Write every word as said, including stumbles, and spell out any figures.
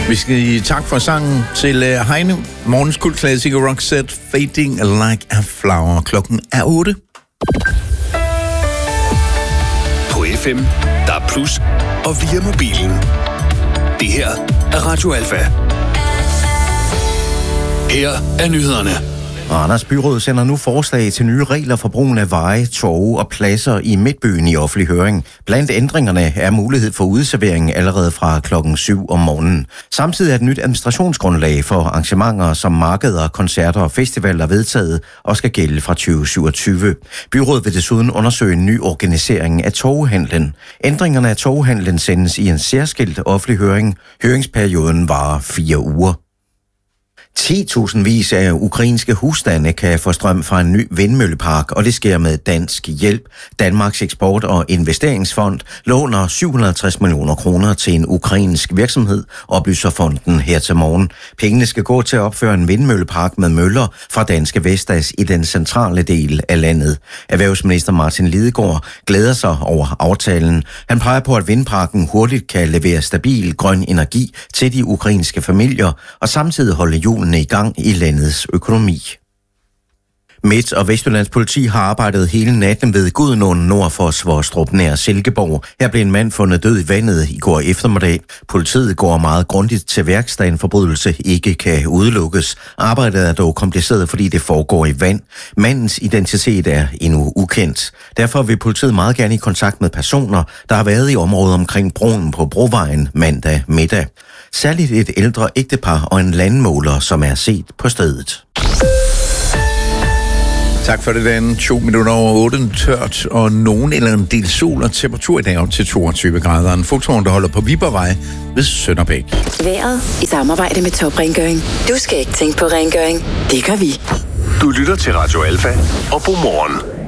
Vi skal sige tak for sangen til uh, Heino. Morgens kultklassiker Roxette, Fading Like a Flower. Klokken er otte. På F M, der er plus, og via mobilen. Det her er Radio Alfa. Her er nyhederne. Randers Byråd sender nu forslag til nye regler for brugen af veje, torve og pladser i Midtbyen i offentlig høring. Blandt ændringerne er mulighed for udservering allerede fra klokken syv om morgenen. Samtidig er et nyt administrationsgrundlag for arrangementer som markeder, koncerter og festivaler vedtaget og skal gælde fra tyve syvogtyve. Byrådet vil desuden undersøge en ny organisering af torvehandlen. Ændringerne af torvehandlen sendes i en særskilt offentlig høring. Høringsperioden varer fire uger. ti tusindvis af ukrainske husstande kan få strøm fra en ny vindmøllepark, og det sker med dansk hjælp. Danmarks Eksport- og Investeringsfond låner syv hundrede og halvtreds millioner kroner til en ukrainsk virksomhed, oplyser fonden her til morgen. Pengene skal gå til at opføre en vindmøllepark med møller fra Danske Vestas i den centrale del af landet. Erhvervsminister Martin Lidegaard glæder sig over aftalen. Han peger på, at vindparken hurtigt kan levere stabil grøn energi til de ukrainske familier og samtidig holde hjulene i gang i landets økonomi. Midt- og Vestjyllands politi har arbejdet hele natten ved Gudenåen nord for Svostrup nær Silkeborg. Her blev en mand fundet død i vandet i går eftermiddag. Politiet går meget grundigt til værks, da en forbrydelse ikke kan udelukkes. Arbejdet er dog kompliceret, fordi det foregår i vand. Mandens identitet er endnu ukendt. Derfor vil politiet meget gerne i kontakt med personer, der har været i området omkring broen på Brovejen mandag middag. Særligt et ældre ægtepar og en landmåler, som er set på stedet. Tak for det, Dan. To minutter over otte, tørt og nogen eller en del sol og temperatur i dag op til toogtyve grader. En fotoren, der holder på Vibervej ved Sønderbæk. Vejret i samarbejde med Top Rengøring. Du skal ikke tænke på rengøring. Det gør vi. Du lytter til Radio Alfa og Godmorgen.